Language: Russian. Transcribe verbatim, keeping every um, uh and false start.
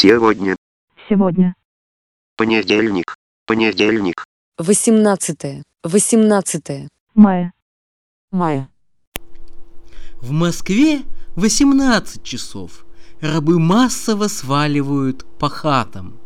Сегодня. Сегодня. Понедельник. Понедельник. Восемнадцатое. Восемнадцатое. Мая. Мая. В Москве восемнадцать часов. Рабы массово сваливают по хатам.